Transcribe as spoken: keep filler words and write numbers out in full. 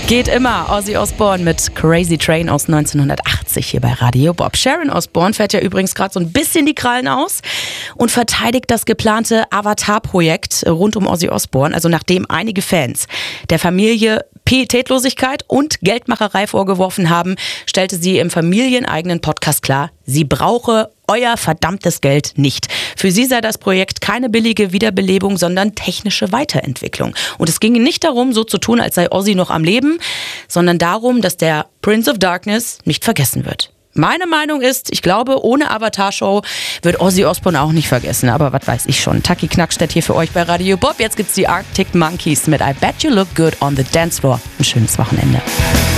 Geht immer. Ozzy Osbourne mit Crazy Train aus neunzehnhundertachtzig hier bei Radio Bob. Sharon Osbourne fährt ja übrigens gerade so ein bisschen die Krallen aus und verteidigt das geplante Avatar-Projekt rund um Ozzy Osbourne. Also nachdem einige Fans der Familie Pietätlosigkeit und Geldmacherei vorgeworfen haben, stellte sie im familieneigenen Podcast klar, sie brauche euer verdammtes Geld nicht. Für sie sei das Projekt keine billige Wiederbelebung, sondern technische Weiterentwicklung. Und es ginge nicht darum, so zu tun, als sei Ozzy noch am Leben, sondern darum, dass der Prince of Darkness nicht vergessen wird. Meine Meinung ist, ich glaube, ohne Avatar-Show wird Ozzy Osbourne auch nicht vergessen. Aber was weiß ich schon. Taki Knackstedt hier für euch bei Radio Bob. Jetzt gibt's die Arctic Monkeys mit I Bet You Look Good on the Dance Floor. Ein schönes Wochenende.